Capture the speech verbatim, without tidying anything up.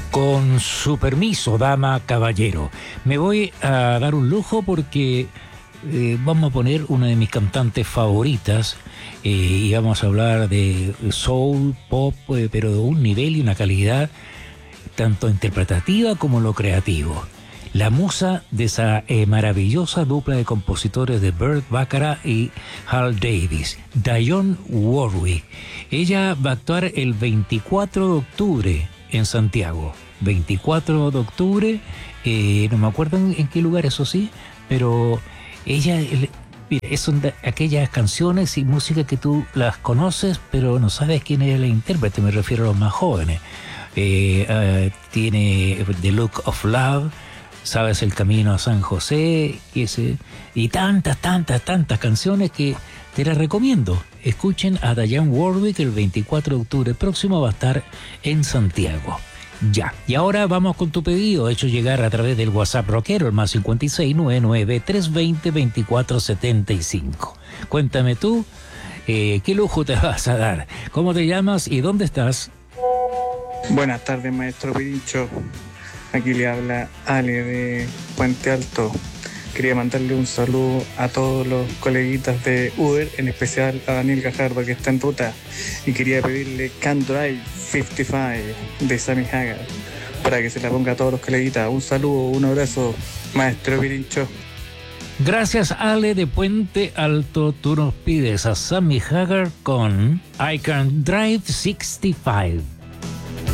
Con su permiso, dama, caballero, me voy a dar un lujo porque eh, vamos a poner una de mis cantantes favoritas eh, y vamos a hablar de soul, pop, eh, pero de un nivel y una calidad tanto interpretativa como lo creativo. La musa de esa eh, maravillosa dupla de compositores de Burt Bacharach y Hal Davis, Dionne Warwick. Ella va a actuar el veinticuatro de octubre en Santiago. veinticuatro de octubre, eh, no me acuerdo en, en qué lugar, eso sí, pero ella, el, mira, son de aquellas canciones y música que tú las conoces, pero no sabes quién es el intérprete, me refiero a los más jóvenes. Eh, uh, tiene The Look of Love, Sabes el Camino a San José, y, ese, y tantas, tantas, tantas canciones que te las recomiendo. Escuchen a Dionne Warwick el veinticuatro de octubre próximo, va a estar en Santiago. Ya, y ahora vamos con tu pedido, hecho llegar a través del WhatsApp rockero, el más cincuenta y seis, noventa y nueve, trescientos veinte, veinticuatro setenta y cinco. Cuéntame tú, eh, ¿qué lujo te vas a dar? ¿Cómo te llamas y dónde estás? Buenas tardes, maestro Pirincho. Aquí le habla Ale de Puente Alto. Quería mandarle un saludo a todos los coleguitas de Uber, en especial a Daniel Gajardo, que está en ruta. Y quería pedirle Can't Drive cincuenta y cinco de Sammy Hagar, para que se la ponga a todos los coleguitas. Un saludo, un abrazo, maestro Pirincho. Gracias, Ale de Puente Alto. Tú nos pides a Sammy Hagar con I Can't Drive sesenta y cinco.